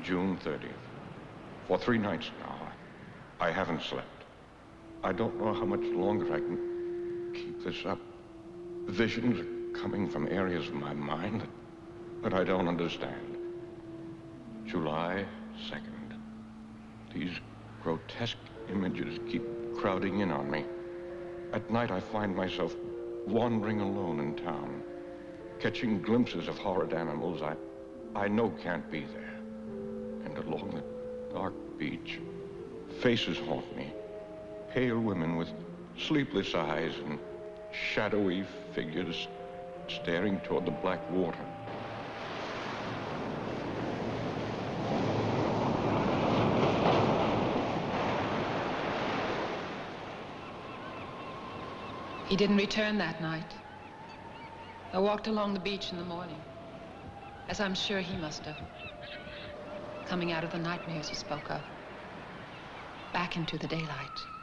June 30th. For 3 nights now, I haven't slept. I don't know how much longer I can keep this up. Visions are coming from areas of my mind that I don't understand. July 2nd. These grotesque images keep crowding in on me. At night, I find myself wandering alone in town, catching glimpses of horrid animals I know can't be there. And along the dark beach, faces haunt me. Pale women with sleepless eyes and shadowy figures staring toward the black water. He didn't return that night. I walked along the beach in the morning, as I'm sure he must have, coming out of the nightmares he spoke of, back into the daylight.